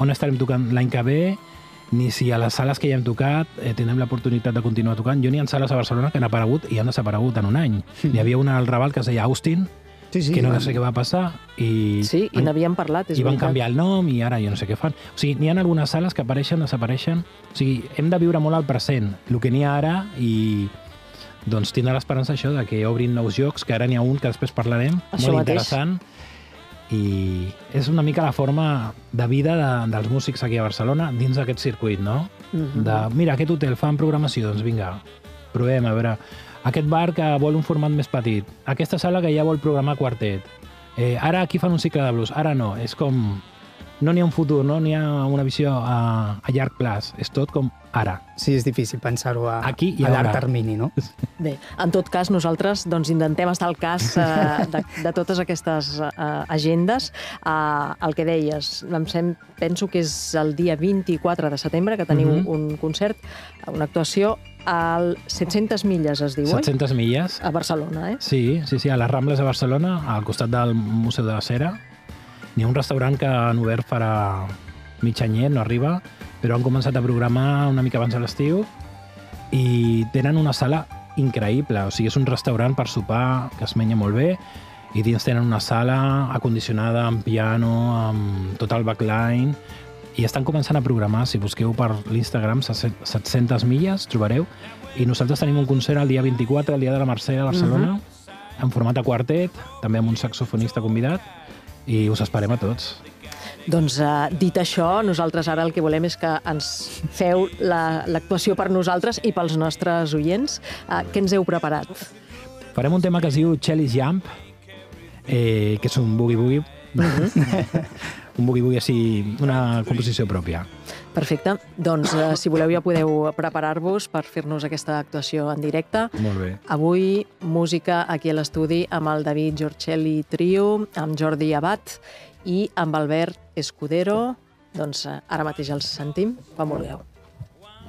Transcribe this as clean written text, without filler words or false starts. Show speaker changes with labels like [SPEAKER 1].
[SPEAKER 1] on estarem tocant l'any que ve, ni si a les sales que ja hem tocat tindrem l'oportunitat de continuar tocant. Jo n'hi ha sales a Barcelona que han aparegut i han desaparegut en un any. N'hi havia una al Raval que es deia Austin, que no sé què va passar.
[SPEAKER 2] Sí, i n'havíem parlat, és
[SPEAKER 1] veritat. I van
[SPEAKER 2] veritat.
[SPEAKER 1] canviar el nom i ara jo no sé què fan. O sigui, n'hi ha algunes sales que apareixen, desapareixen. O sigui, hem de viure molt al present, el que n'hi ha ara, i doncs tindrà l'esperança això de que obrin nous jocs, que ara n'hi ha un que després parlarem,
[SPEAKER 2] això
[SPEAKER 1] molt
[SPEAKER 2] mateix.
[SPEAKER 1] Interessant. I és una mica la forma de vida dels músics aquí a Barcelona dins d'aquest circuit, no? Mira, aquest hotel fan programació, doncs vinga, provem, a veure, aquest bar que vol un format més petit, aquesta sala que ja vol programar quartet, ara aquí fan un cicle de blues, ara no, és com... No n'hi ha un futur, no n'hi ha una visió a llarg plaç, és tot com ara.
[SPEAKER 3] Sí, és difícil pensar-ho a
[SPEAKER 1] ara.
[SPEAKER 3] llarg termini, no?
[SPEAKER 2] Bé, en tot cas, nosaltres intentem estar al cas de totes aquestes agendes. El que deies, penso que és el dia 24 de setembre que teniu un concert, una actuació al 700 milles, es diu,
[SPEAKER 1] 700 milles.
[SPEAKER 2] A Barcelona, eh?
[SPEAKER 1] Sí, a les Rambles de Barcelona, al costat del Museu de la Cera. N'hi ha un restaurant que han obert farà mig anyet, no arriba, però han començat a programar una mica abans de l'estiu i tenen una sala increïble. O sigui, és un restaurant per sopar que es menja molt bé i dins tenen una sala acondicionada amb piano, amb tot el backline, i estan començant a programar. Si busqueu per l'Instagram 700 milles, trobareu. I nosaltres tenim un concert el dia 24, el dia de la Mercè de Barcelona, en format de quartet, també amb un saxofonista convidat, i us esperem a tots.
[SPEAKER 2] Doncs dit això, nosaltres ara el que volem és que ens feu l'actuació per nosaltres i pels nostres oients. Què ens heu preparat?
[SPEAKER 1] Farem un tema que es diu Chelly's Jump, que és un boogie-boogie. Un boogie-boogie així, una composició pròpia.
[SPEAKER 2] Perfecte. Doncs, si voleu, ja podeu preparar-vos per fer-nos aquesta actuació en directe.
[SPEAKER 1] Molt bé.
[SPEAKER 2] Avui, música aquí a l'estudi amb el David Giorcelli Trio, amb Jordi Abad i amb Albert Escudero. Doncs ara mateix els sentim quan vulgueu.